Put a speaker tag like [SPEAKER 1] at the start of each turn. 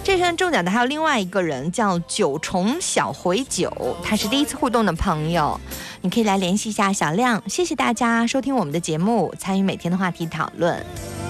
[SPEAKER 1] 这次中奖的还有另外一个人，叫九重小回九，他是第一次互动的朋友，你可以来联系一下小亮。谢谢大家收听我们的节目，参与每天的话题讨论。